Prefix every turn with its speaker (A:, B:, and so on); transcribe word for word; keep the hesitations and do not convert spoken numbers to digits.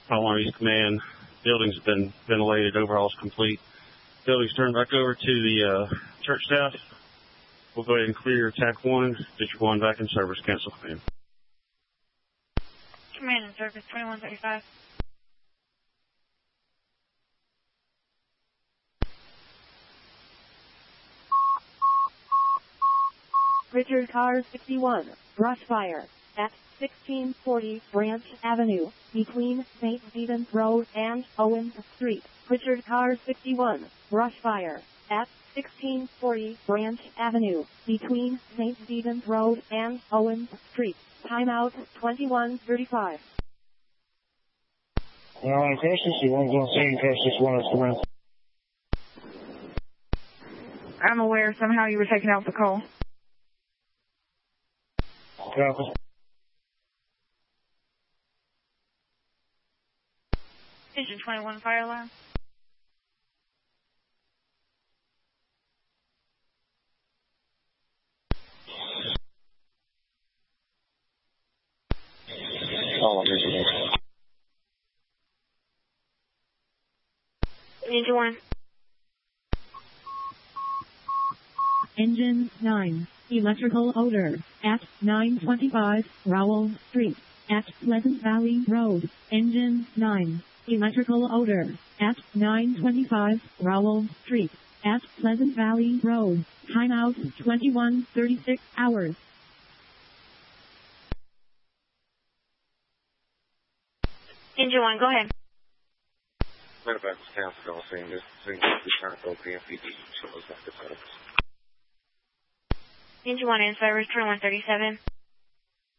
A: Following East Command. Building's been ventilated. Overhaul's complete. Building's turned back over to the uh, church staff. We'll go ahead and clear attack one. District one back in service. Cancel command.
B: Command in service twenty-one thirty-five.
C: Richard Car sixty-one, brush fire, at sixteen forty Branch Avenue, between Saint Stephen's Road and Owens Street. Richard Car sixty-one, brush fire, at sixteen forty Branch Avenue, between Saint Stephen's Road and Owens Street. Timeout twenty-one thirty-five.
D: Now on Car sixty-one, on scene, Car sixty-one is command.
B: I'm aware somehow you were taken out the call.
D: Copy.
B: Engine twenty-one fire alarm.
D: Oh, Richard.
B: Engine one.
C: Engine nine, electrical odor, at nine twenty-five Rowell Street, at Pleasant Valley Road. Engine nine, electrical odor, at nine twenty-five Rowell Street, at Pleasant Valley Road. Timeout twenty-one thirty-six hours.
B: Engine one, go ahead.
D: Matter of fact, council on scene. This scene is return to P M P D. Shows back to service.
B: Engine one in service twenty-one thirty-seven.